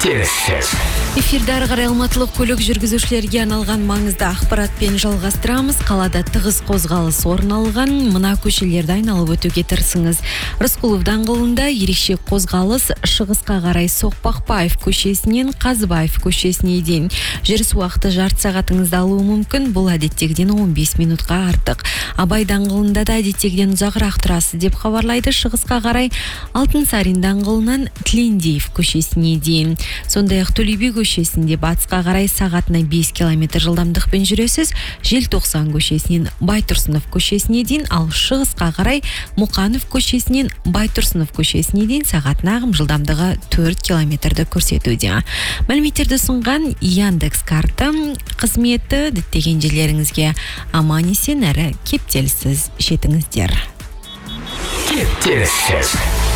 Кептеліссіз. Эфирде ары қарай алматылық көлік жүргізушілерге арналған маңызды ақпаратпен жалғастырамыз. Қалада тығыз қозғалыс орын алған, мына көшелерді айналып өтуге тырысыңыз. Рысқұлов даңғылында ерекше қозғалыс шығысқа қарай Соқпақбаев көшесінен Қазыбаев көшесіне дейін. Жүріс уақыты жарты сағатыңызды алуы мүмкін, бұл әдеттегіден 15 минутқа артық. Абай даңғылында да әдеттегіден ұзағырақ тұрасыз деп хабарлайды. Шығысқа қарай Алтынсарин даңғылынан Тілендиев көшесіне дейін. Сондай-ақ Төле би көшесінде батысқа қарай сағатына 5 км жылдамдықпен жүресіз. Желтоқсан көшесінен Байтұрсынов көшесіне дейін, ал шығысқа қарай Мұқанов көшесінен Байтұрсынов көшесіне дейін сағатына ағым жылдамдығы 4 км көрсетуде. Мәліметтерді ұсынған Яндекс карта қызметі. Діттеген жерлеріңізге аман есен әрі кептеліссіз жетіңіздер. Кептеліссіз.